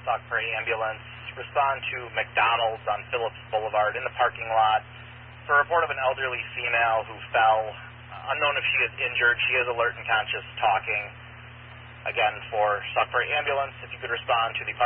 Sauk Prairie Ambulance. Respond to McDonald's on Phillips Boulevard in the parking lot for a report of an elderly female who fell. Unknown if she is injured. She is alert and conscious, talking. Again, for Sauk Prairie Ambulance, if you could respond to the